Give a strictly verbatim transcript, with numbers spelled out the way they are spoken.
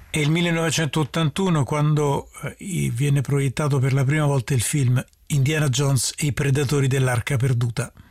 È il millenovecentottantuno quando eh, viene proiettato per la prima volta il film Indiana Jones e i Predatori dell'Arca Perduta.